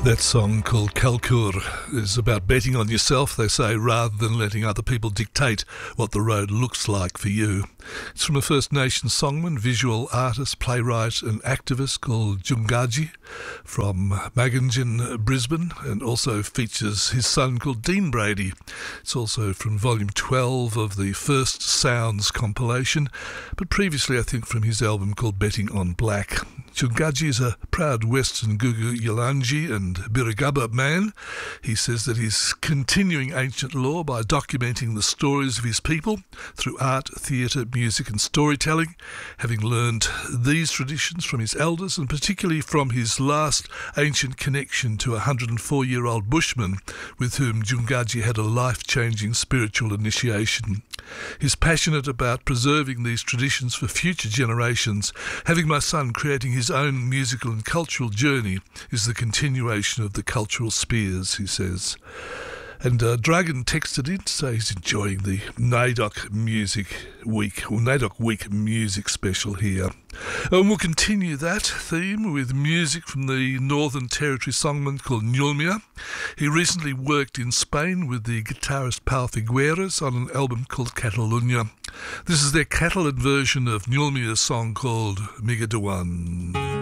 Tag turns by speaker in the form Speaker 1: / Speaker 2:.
Speaker 1: That song called Kalkur is about betting on yourself, they say, rather than letting other people dictate what the road looks like for you. It's from a First Nations songman, visual artist, playwright and activist called Jungaji from Magangin, Brisbane, and also features his son called Dean Brady. It's also from volume 12 of the First Sounds compilation, but previously I think from his album called Betting on Black. Jungaji is a proud Western Gugu Yalanji and Birigaba man. He says that he's continuing ancient law by documenting the stories of his people through art, theatre, music and storytelling, having learned these traditions from his elders and particularly from his last ancient connection to a 104-year-old bushman with whom Jungaji had a life-changing spiritual initiation. He's passionate about preserving these traditions for future generations. Having my son creating his own musical and cultural journey is the continuation of the cultural spears, he says. And Dragon texted in to say he's enjoying the NAIDOC Music Week, or NAIDOC Week Music Special here. And we'll continue that theme with music from the Northern Territory songman called Nulmia. He recently worked in Spain with the guitarist Pau Figueres on an album called Catalunya. This is their Catalan version of Nulmia's song called Migaduan.